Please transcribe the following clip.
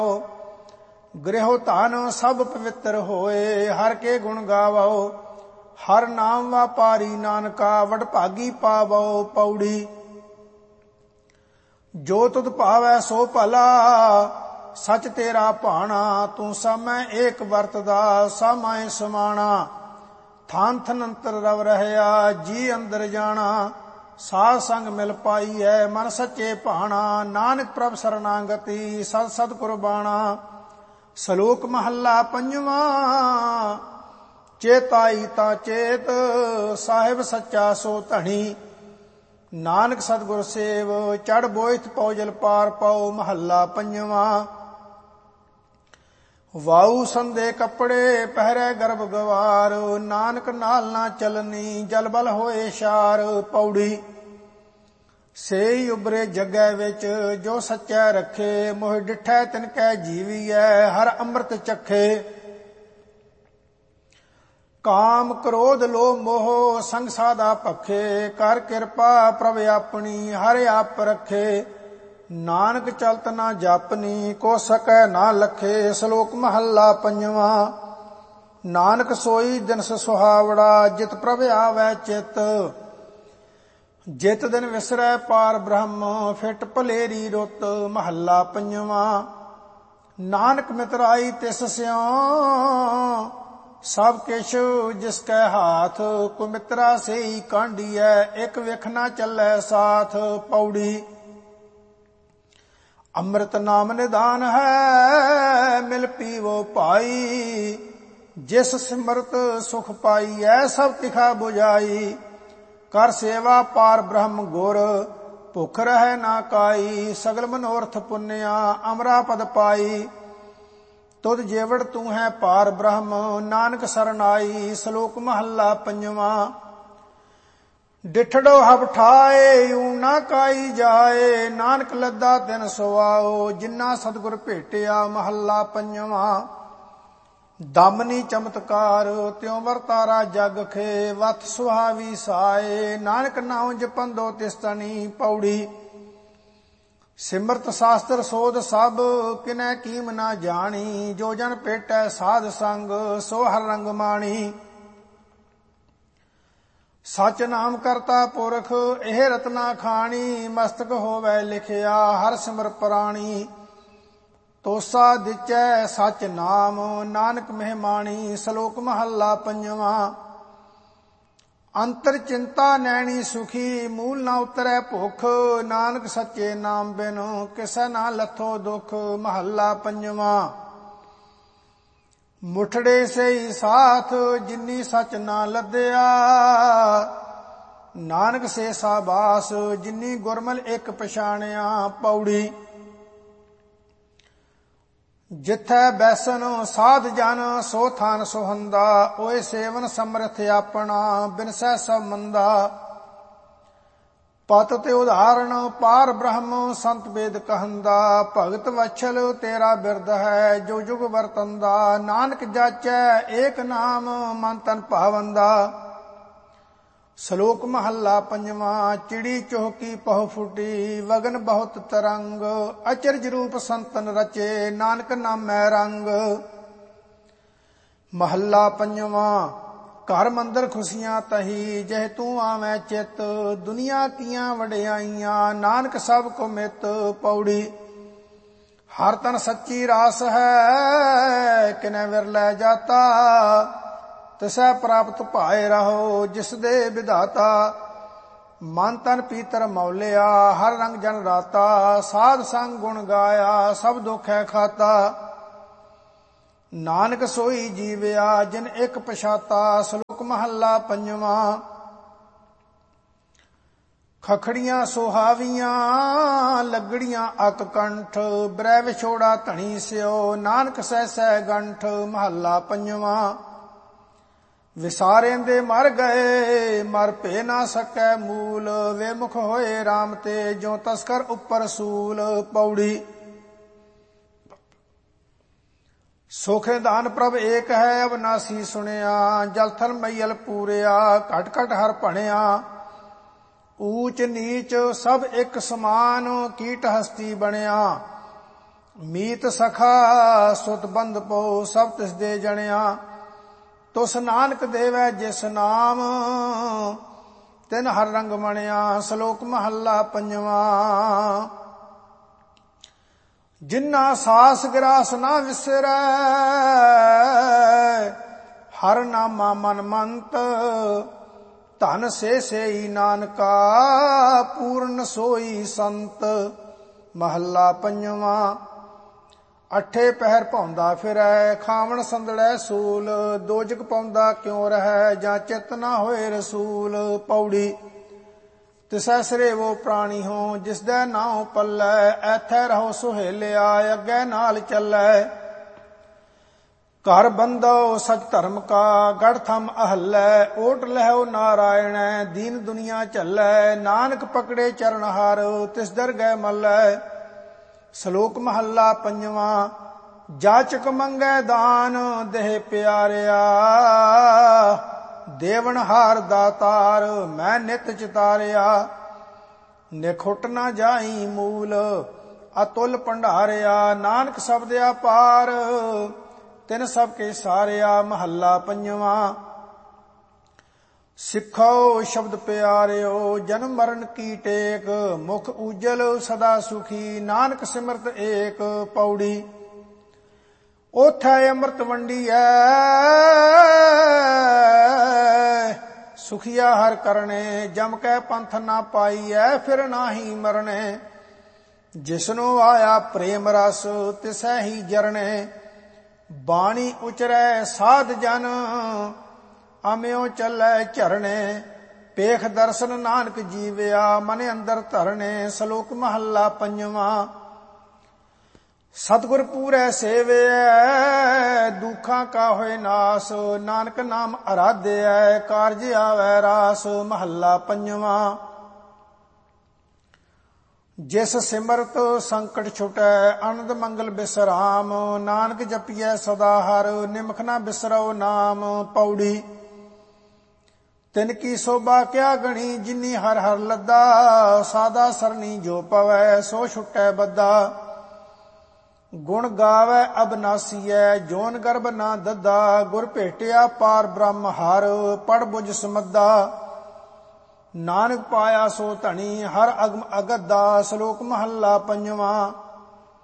ਗ੍ਰਹਿ ਧਨ ਸਭ ਪਵਿੱਤਰ ਹੋਏ, ਹਰ ਕੇ ਗੁਣ ਗਾਵੋ। ਹਰ ਨਾਮ ਵਾਪਾਰੀ ਨਾਨਕਾ, ਵਡਭਾਗੀ ਪਾਵੋ। ਪੌੜੀ। ਜੋ ਤੁਧ ਭਾਵੈ ਸੋ ਭਲਾ, ਸਚ ਤੇਰਾ ਭਾਣਾ। ਤੂੰ ਸਾਮੈ ਏਕ ਵਰਤਦਾ, ਸਾਮਾਏ ਸਮਾਣਾ। ਥਾਨ ਥਨੰਤਰ ਰਵ ਰਹਿਆ, ਜੀ ਅੰਦਰ ਜਾਣਾ। ਸਾਧ ਸੰਗ ਮਿਲ ਪਾਈਐ, ਮਨ ਸੱਚੇ ਭਾਣਾ। ਨਾਨਕ ਪ੍ਰਭ ਸਰਨਾਗਤੀ, ਸਤ ਸਤ ਕੁਰਬਾਣਾ। ਸ਼ਲੋਕ ਮਹੱਲਾ ਪੰਜਵਾਂ। ਚੇਤਾਈ ਤਾਂ ਚੇਤ, ਸਾਹਿਬ ਸੱਚਾ ਸੋ ਧਣੀ। ਨਾਨਕ ਸਤਿਗੁਰ ਸੇਵ, ਚੜ ਬੋਇਥ ਪਉਜਲ ਪਾਰ ਪਾਉ। ਮਹੱਲਾ ਪੰਜਵਾਂ। ਵਾਉ ਸੰਦੇ ਕੱਪੜੇ, ਪਹਿਰੇ ਗਰਭ ਗਵਾਰ। ਨਾਨਕ ਨਾਲ ਨਾ ਚਲਨੀ, ਜਲ ਬਲ ਹੋਏ ਸ਼ਾਰ। ਪੌੜੀ। ਸੇਈ ਉਬਰੇ ਜਗੈ ਵਿੱਚ, ਜੋ ਸੱਚੈ ਰੱਖੇ। ਮੋਹ ਡਿਠੈ ਤਿਨ ਕੈ ਜੀਵੀਐ, ਹਰ ਅੰਮ੍ਰਿਤ ਚਖੇ। ਕਾਮ ਕ੍ਰੋਧ ਲੋਭ ਮੋਹ, ਸੰਗ ਸਾਧਾ ਭਖੇ। ਕਰ ਕਿਰਪਾ ਪ੍ਰਭ ਆਪਣੀ, ਹਰਿ ਆਪ ਰਖੇ। ਨਾਨਕ ਚਲਤ ਨਾ ਜਾਪਨੀ, ਕੋ ਸਕੈ ਨਾ ਲਖੇ। ਸ਼ਲੋਕ ਮਹੱਲਾ ਪੰਜਵਾਂ। ਨਾਨਕ ਸੋਈ ਦਿਨਸ ਸੁਹਾਵੜਾ, ਜਿਤ ਪ੍ਰਭ ਆਵੈ ਚਿਤ। ਜਿਤ ਦਿਨ ਵਿਸਰੈ ਪਾਰ ਬ੍ਰਹਮ, ਫਿਟ ਭਲੇਰੀ ਰੁੱਤ। ਮਹੱਲਾ ਪੰਜਵਾਂ। ਨਾਨਕ ਮਿਤਰਾਈ ਤਿਸ ਸਿਉ, ਸਭ ਕਿਛ ਜਿਸ ਕੈ ਹਾਥ। ਕੋ ਮਿਤਰਾ ਸੇਈ ਕਾਂਢੀਐ, ਇਕ ਵਿਖ ਨਾ ਚੱਲੈ ਸਾਥ। ਪੌੜੀ। ਅੰਮ੍ਰਿਤ ਨਾਮ ਨਿਦਾਨ ਹੈ, ਮਿਲ ਪੀਵੋ ਭਾਈ। ਜਿਸ ਸਿਮਰਤ ਸੁਖ ਪਾਈਐ, ਸਭ ਤਿਖਾ 부ਝਾਈ। ਕਰ ਸੇਵਾ ਪਾਰ ਬ੍ਰਹਮ ਗੁਰ, ਭੁਖ ਰਹਿ ਨਾ ਕਾਈ। ਸਗਲ ਮਨੋਰਥ ਪੁੰਨਿਆ, ਅਮਰਾ ਪਦ ਪਾਈ। ਤੁਧ ਜੇਵੜ ਤੂੰ ਹੈ ਪਾਰ ਬ੍ਰਹਮ, ਨਾਨਕ ਸਰਨਾਈ। ਸ਼ਲੋਕ ਮਹੱਲਾ ਪੰਜਵਾਂ। ਡਿਠੜੋ ਹਬ ਠਾਏ, ਊ ਨਾ ਕਾਈ ਜਾਏ। ਨਾਨਕ ਲੱਦਾ ਤਿਨ ਸੁਆਓ, ਜਿਨਾ ਸਤਿਗੁਰ ਭੇਟਿਆ। ਮਹੱਲਾ ਪੰਜਵਾਂ। ਦਮਨੀ ਚਮਤਕਾਰ, ਤਿਉ ਵਰਤਾਰਾ ਜਗ ਖੇ। ਵਤ ਸੁਹਾਵੀ ਸਾਏ, ਨਾਨਕ ਨਾਉ ਜਪੰਦੋ ਤਿਸ ਤਣੀ। ਪੌੜੀ। ਸਿਮਰਤ ਸ਼ਾਸਤਰ ਸੋਧ ਸਭ, ਕਿਨੈ ਕੀਮ ਨਾ ਜਾਣੀ। ਜੋ ਜਨ ਭੇਟੈ ਸਾਧ ਸੰਗ, ਸੋ ਹਰ ਰੰਗ ਮਾਣੀ। ਸਚ ਨਾਮ ਕਰਤਾ ਪੁਰਖ, ਇਹ ਰਤਨਾ ਖਾਣੀ। ਮਸਤਕ ਹੋਵੈ ਲਿਖਿਆ, ਹਰ ਸਿਮਰ ਪ੍ਰਾਣੀ। ਤੋਸਾ ਦਿਚੈ ਸਚ ਨਾਮ, ਨਾਨਕ ਮਹਿਮਾਣੀ। ਸ਼ਲੋਕ ਮਹੱਲਾ ਪੰਜਵਾਂ। ਅੰਤਰ ਚਿੰਤਾ ਨੈਣੀ ਸੁਖੀ, ਮੂਲ ਨਾ ਉਤਰੈ ਭੁਖ। ਨਾਨਕ ਸੱਚੇ ਨਾਮ ਬਿਨ, ਕਿਸੈ ਨਾ ਲੱਥੋ ਦੁਖ। ਮਹੱਲਾ ਪੰਜਵਾਂ। ਮੁਠੜੇ ਸਈ ਸਾਥ, ਜਿਨੀ ਸਚ ਨਾ ਲੱਦਿਆ। ਨਾਨਕ ਸੇ ਸਾਬਾਸ, ਜਿਨੀ ਗੁਰਮਲ ਇਕ ਪਛਾਣਿਆ। ਪੌੜੀ। ਜਿਥੈ ਬੈਸਨ ਸਾਧ ਜਨ, ਸੋ ਥਾਨ ਸੁਹੰਦਾ। ਓਏ ਸੇਵਨ ਸਮਰਥ ਆਪਣਾ, ਬਿਨਸੈ ਸਭ ਮੰਦਾ। ਪਤ ਤੇ ਉਦਾਹਰਣ ਪਾਰ ਬ੍ਰਹਮ, ਸੰਤ ਵੇਦ ਕਹੰਦਾ। ਭਗਤ ਵਛਲ ਤੇਰਾ ਬਿਰਦ ਹੈ, ਜੋ ਜੁਗ ਵਰਤੰਦਾ। ਨਾਨਕ ਜਾਚੈ ਏਕ ਨਾਮ, ਮਨ ਤਨ ਭਾਵੰਦਾ। ਸ਼ਲੋਕ ਮਹੱਲਾ ਪੰਜਵਾਂ। ਚਿੜੀ ਚੋਹਕੀ ਪਹੁ ਫੁਟੀ, ਵਗਨ ਬਹੁਤ ਤਰੰਗ। ਅਚਰਜ ਰੂਪ ਸੰਤਨ ਰਚੇ, ਨਾਨਕ ਨਾਮੈ ਰੰਗ। ਮਹੱਲਾ ਪੰਜਵਾਂ। ਘਰ ਮੰਦਰ ਖੁਸ਼ੀਆਂ ਤਹੀ, ਜਹ ਤੂੰ ਆਵੈ ਚਿਤ। ਦੁਨੀਆ ਕੀਆਂ ਵਡਿਆਈਆਂ, ਨਾਨਕ ਸਭ ਕੋ ਮਿਤ। ਪੌੜੀ। ਹਰ ਤਨ ਸੱਚੀ ਰਾਸ ਹੈ, ਕਿਨੈ ਵਿਰਲੇ ਜਾਤਾ। ਤਿਸੈ ਪ੍ਰਾਪਤ ਭਾਏ ਰਹੋ, ਜਿਸ ਦੇ ਵਿਧਾਤਾ। ਮਨ ਤਨ ਪੀਤਰ ਮੌਲਿਆ, ਹਰ ਰੰਗ ਜਨ ਰਾਤਾ। ਸਾਧ ਸੰਗ ਗੁਣ ਗਾਇਆ, ਸਭ ਦੁਖ ਹੈ ਖਾਤਾ। ਨਾਨਕ ਸੋਈ ਜੀਵਿਆ, ਜਿਨ ਇੱਕ ਪਛਾਤਾ। ਸ਼ਲੋਕ ਮਹੱਲਾ ਪੰਜਵਾਂ। ਖਖੜੀਆਂ ਸੁਹਾਵੀਆਂ, ਲੱਗੜੀਆਂ ਅਕ ਕੰਠ। ਬ੍ਰਹਿ ਵਿਛੋੜਾ ਧਣੀ ਸਿਓ, ਨਾਨਕ ਸਹਿਸੈ ਗੰਠ। ਮਹੱਲਾ ਪੰਜਵਾਂ। ਵਿਸਾਰੇਂਦੇ ਮਰ ਗਏ, ਮਰ ਭੇ ਨਾ ਸਕੈ ਮੂਲ। ਵੇ ਮੁਖ ਹੋਏ RAM ਤੇ, ਜੋ ਤਸਕਰ ਉੱਪਰ ਸੂਲ। ਪੌੜੀ। ਸੁਖ ਨਿਧਾਨ ਪ੍ਰਭ ਏਕ ਹੈ, ਅਬਨਾਸੀ ਸੁਣਿਆ। ਜਲ ਥਲ ਮਈਲ ਪੂਰਿਆ, ਘਟ ਘਟ ਹਰ ਭਣਿਆ। ਊਚ ਨੀਚ ਸਭ ਇੱਕ ਸਮਾਨ, ਕੀਟ ਹਸਤੀ ਬਣਿਆ। ਮੀਤ ਸਖਾ ਸੁਤ ਬੰਧ ਪੋ ਸਭ ਤਿਸ ਦੇ ਜਣਿਆ। ਤੁਸ ਨਾਨਕ ਦੇਵੈ ਜਿਸ ਨਾਮ ਤਿਨ ਹਰ ਰੰਗ ਮਣਿਆ। ਸ਼ਲੋਕ ਮਹੱਲਾ ਪੰਜਵਾਂ। ਜਿਨ੍ਹਾਂ ਸਾਸ ਗਰਾਸ ਨਾ ਵਿਸਰੈ ਹਰ ਨਾਮਾ ਮਨ ਮੰਤ। ਧਨ ਸੇ ਸੇਈ ਨਾਨਕਾ ਪੂਰਨ ਸੋਈ ਸੰਤ। ਮਹੱਲਾ ਪੰਜਵਾਂ। ਅੱਠੇ ਪਹਿਰ ਭੌਂਦਾ ਫਿਰੈ ਖਾਵਣ ਸੰਦੜੈ ਸੂਲ। ਦੋਜਕ ਪਾਉਂਦਾ ਕਿਉ ਰਹੈ ਜਾਂ ਚਿਤ ਨਾ ਹੋਏ ਰਸੂਲ। ਪੌੜੀ। ਤਿਸੈ ਸਰੇਵੋ ਪ੍ਰਾਣੀ ਹੋ ਜਿਸਦੈ ਨਾਉ ਪੱਲੈ। ਐਥੈ ਰਹੋ ਸੁਹੇਲਿਆ ਅੱਗੇ ਨਾਲ ਚੱਲੈ। ਘਰ ਬੰਦੋ ਸਚ ਧਰਮ ਕਾ ਗੜ ਥਮ ਅਹੱਲੈ। ਓਟ ਲਹਿਓ ਨਾਰਾਇਣੈ ਦੀਨ ਦੁਨੀਆ ਝੱਲੈ। ਨਾਨਕ ਪਕੜੇ ਚਰਨ ਹਰ ਤਿਸ ਦਰਗਹਿ ਮੱਲੈ। ਸ਼ਲੋਕ ਮਹੱਲਾ ਪੰਜਵਾਂ। ਜਾਚਕ ਮੰਗੈ ਦਾਨ ਦੇਹ ਪਿਆਰਿਆ। ਦੇਵਨ ਹਾਰ ਦਾਤਾਰ ਮੈਂ ਨਿਤ ਚਿਤਾਰਿਆ। ਨਿਖੁੱਟ ਨਾ ਜਾਈ ਮੂਲ ਅਤੁਲ ਭੰਡਾਰਿਆ। ਨਾਨਕ ਸ਼ਬਦ ਅਪਾਰ ਤਿਨ ਸਭ ਕੇ ਸਾਰਿਆ। ਮਹੱਲਾ ਪੰਜਵਾਂ। ਸਿੱਖੋ ਸ਼ਬਦ ਪਿਆਰਿਓ ਜਨਮ ਮਰਨ ਕੀ ਟੇਕ। ਮੁਖ ਉਜਲ ਸਦਾ ਸੁਖੀ ਨਾਨਕ ਸਿਮਰਤ ਏਕ। ਪੌੜੀ। ਓਥੈ ਅੰਮ੍ਰਿਤ ਵੰਡੀਐ ਸੁਖੀਆ ਹਰ ਕਰਨੇ। ਜਮ ਕੈ ਪੰਥ ਨਾ ਪਾਈਐ ਫਿਰ ਨਾਹੀ ਮਰਨੇ। ਜਿਸਨੂੰ ਆਇਆ ਪ੍ਰੇਮ ਰਸ ਤਿਸੈ ਹੀ ਜਰਨੇ। ਬਾਣੀ ਉਚਰੈ ਸਾਧ ਜਨ ਅਮਿਓ ਚੱਲੈ ਝਰਣੇ। ਪੇਖ ਦਰਸ਼ਨ ਨਾਨਕ ਜੀਵਿਆ ਮਨ ਅੰਦਰ ਧਰਨੇ। ਸ਼ਲੋਕ ਮਹੱਲਾ ਪੰਜਵਾਂ। ਸਤਿਗੁਰ ਪੂਰੈ ਸੇਵਿਐ ਦੁੱਖਾਂ ਕਾ ਹੋਏ ਨਾਸ। ਨਾਨਕ ਨਾਮ ਅਰਾਧਿਐ ਕਾਰਜ ਆਵੈ ਰਾਸ। ਮਹੱਲਾ ਪੰਜਵਾਂ। ਜਿਸ ਸਿਮਰਤ ਸੰਕਟ ਛੁਟੈ ਆਨੰਦ ਮੰਗਲ ਬਿਸਰਾਮ। ਨਾਨਕ ਜਪੀਐ ਸਦਾ ਹਰ ਨਿਮਖ ਨਾ ਬਿਸਰਉ ਨਾਮ। ਪੌੜੀ। ਤਿਨ ਕੀ ਸੋਭਾ ਕਿਆ ਗਣੀ ਜਿਨੀ ਹਰ ਹਰ ਲੱਦਾ। ਸਾਦਾ ਸਰਨੀ ਜੋ ਪਵੈ ਸੋ ਛੁਟੈ ਬੱਦਾ। ਗੁਣ ਗਾਵੈ ਅਬਨਾਸੀਐ ਜੋਨ ਗਰਭ ਨਾ ਦੱਦਾ। ਗੁਰ ਭੇਟਿਆ ਪਾਰ ਬ੍ਰਹਮ ਹਰ ਪੜ ਬੁਝ ਸਮੱਦਾ। ਨਾਨਕ ਪਾਇਆ ਸੋ ਧਣੀ ਹਰ ਅਗਮ ਅਗਦਾ। ਸ਼ਲੋਕ ਮਹੱਲਾ ਪੰਜਵਾਂ।